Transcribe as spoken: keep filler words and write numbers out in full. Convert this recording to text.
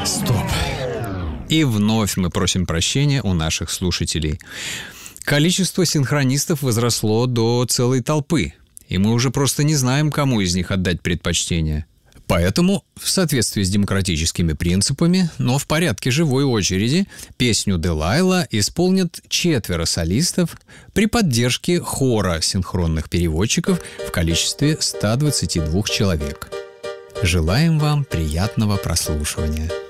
Стоп. И вновь мы просим прощения у наших слушателей. Количество синхронистов возросло до целой толпы, и мы уже просто не знаем, кому из них отдать предпочтение. Поэтому, в соответствии с демократическими принципами, но в порядке живой очереди, песню «Делайла» исполнят четверо солистов при поддержке хора синхронных переводчиков в количестве ста двадцати двух человек. Желаем вам приятного прослушивания.